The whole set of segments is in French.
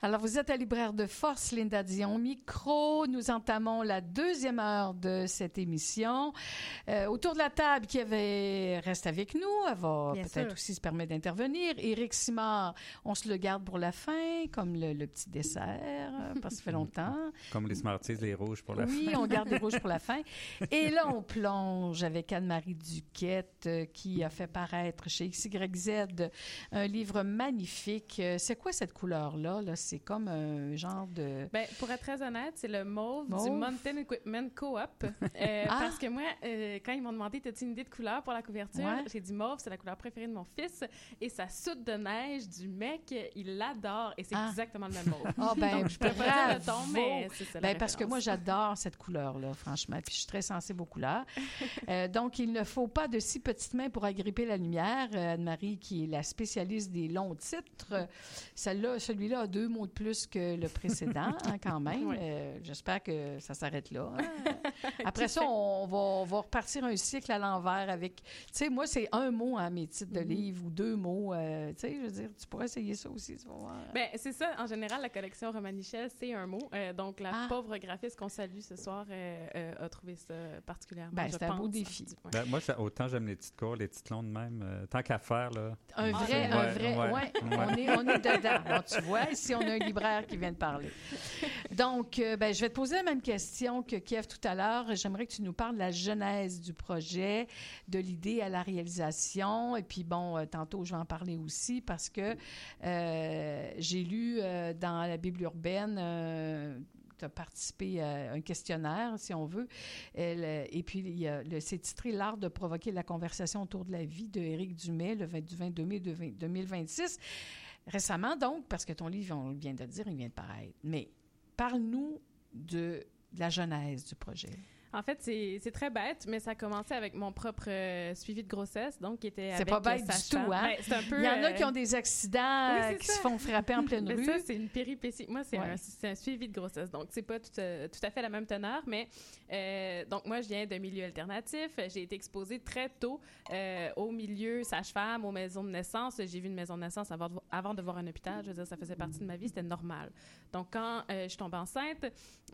Alors, vous êtes à Libraire de Force, Linda Dion, micro. Nous entamons la deuxième heure de cette émission. Autour de la table, qui reste avec nous. Elle va Bien peut-être sûr. aussi se permettre d'intervenir. Éric Simard, on se le garde pour la fin, comme le petit dessert, parce que ça fait longtemps. Comme les Smarties, les rouges pour la fin. Oui, on garde les rouges pour la fin. Et là, on plonge avec Anne-Marie Duquette, qui a fait paraître chez XYZ un livre magnifique. C'est quoi cette couleur-là? Là? C'est comme un genre de... Ben, pour être très honnête, c'est le mauve du Mountain Equipment Co-op. Parce que moi, quand ils m'ont demandé, t'as-tu une idée de couleur pour la couverture? Ouais. J'ai dit mauve, c'est la couleur préférée de mon fils. Et sa soute de neige du mec, il l'adore. Et c'est exactement le même mauve. Ah, ben, Donc, je peux pas dire le ton, mais c'est ça la ben, parce que moi, référence. j'adore cette couleur-là, franchement. Puis je suis très sensible aux couleurs. Donc, il ne faut pas de si petites mains pour agripper la lumière. Anne-Marie, qui est la spécialiste des longs titres, celui-là a 2 mots de plus que le précédent, hein, quand même. Oui. J'espère que ça s'arrête là. Hein. Après ça, on va repartir un cycle à l'envers avec... Tu sais, moi, c'est un mot, hein, mes titres de livres, ou 2 mots. Tu sais, je veux dire, tu pourrais essayer ça aussi, tu vas voir. Ben, c'est ça. En général, la collection Romanichel, c'est un mot. Donc, la pauvre graphiste qu'on salue ce soir a trouvé ça particulièrement, Ben, je c'est un pense. beau défi. Ouais. Ben, moi, autant j'aime les petites courts, les petites longues même. Tant qu'à faire, là. Un vrai, ouais. On est dedans. Bon, tu vois, ici, on a un libraire qui vient de parler. Donc, ben, je vais te poser la même question que Kiev tout à l'heure. J'aimerais que tu nous parles de la genèse du projet, de l'idée à la réalisation. Et puis, bon, tantôt, je vais en parler aussi parce que j'ai lu dans la Bible urbaine... tu as participé à un questionnaire, si on veut. Et puis, c'est titré « L'art de provoquer la conversation autour de la vie » de Éric Dumais, le 22 mai 2026. Récemment, donc, parce que ton livre, on vient de le dire, il vient de paraître. Mais parle-nous de la genèse du projet. En fait, c'est très bête, mais ça a commencé avec mon propre suivi de grossesse, donc qui était avec C'est pas bête du sage-femme. tout, hein? Ben, c'est un peu, Il y en a qui ont des accidents, oui, qui ça. se font frapper en pleine Mais rue. ça, c'est une péripétie. Moi, c'est Ouais. un suivi de grossesse, donc c'est pas tout à fait la même teneur, mais donc moi, je viens d'un milieu alternatif. J'ai été exposée très tôt au milieu sage-femme, aux maisons de naissance. J'ai vu une maison de naissance avant de voir un hôpital. Je veux dire, ça faisait partie de ma vie, c'était normal. Donc, quand je suis tombée enceinte,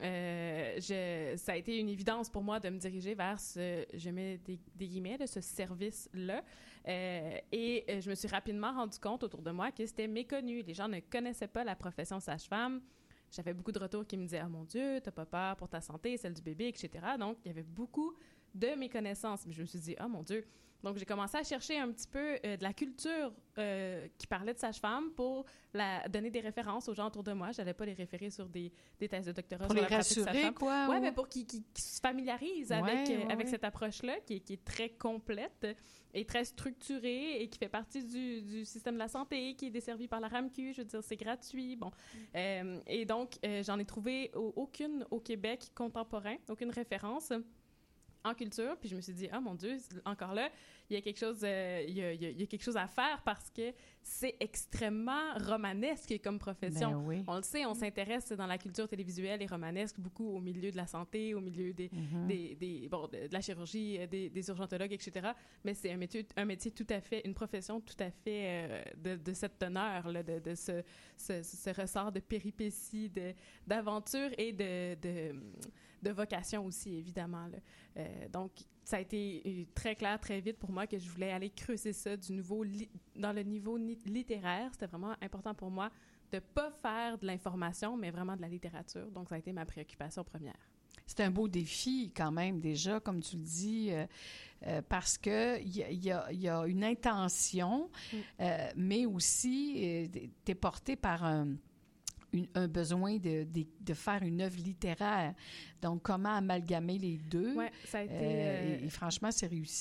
ça a été une évidence pour moi de me diriger vers je mets des guillemets, de ce service-là. Et je me suis rapidement rendu compte autour de moi que c'était méconnu. Les gens ne connaissaient pas la profession sage-femme. J'avais beaucoup de retours qui me disaient « Ah mon Dieu, t'as pas peur pour ta santé, celle du bébé, etc. » Donc, il y avait beaucoup de méconnaissances. Mais je me suis dit « Ah mon Dieu! » Donc, j'ai commencé à chercher un petit peu de la culture qui parlait de sage-femme pour donner des références aux gens autour de moi. Je n'allais pas les référer sur des thèses de doctorat Pour sur les la pratique de rassurer, sage-femme. quoi? Oui, ou- mais pour qu'ils se familiarisent avec cette approche-là qui est très complète et très structurée et qui fait partie du système de la santé, qui est desservi par la RAMQ. Je veux dire, c'est gratuit. Bon. Et donc, j'en ai trouvé aucune au Québec contemporain, aucune référence en culture, puis je me suis dit, ah mon Dieu, encore là, il y a quelque chose, il y a quelque chose à faire parce que c'est extrêmement romanesque comme profession. Ben oui. On le sait, on s'intéresse dans la culture télévisuelle et romanesque beaucoup au milieu de la santé, au milieu de la chirurgie, des urgentologues, etc. Mais c'est un métier tout à fait, une profession tout à fait de cette teneur, là, de ce ressort de péripéties, d'aventure et de vocation aussi, évidemment, là. Donc, ça a été très clair, très vite pour moi que je voulais aller creuser ça dans le niveau littéraire. C'était vraiment important pour moi de ne pas faire de l'information, mais vraiment de la littérature. Donc, ça a été ma préoccupation première. C'est un beau défi quand même déjà, comme tu le dis, parce que il y a une intention, mais aussi t'es porté par un besoin de faire une œuvre littéraire. Donc, comment amalgamer les deux? Oui, ça a été... et franchement, c'est réussi.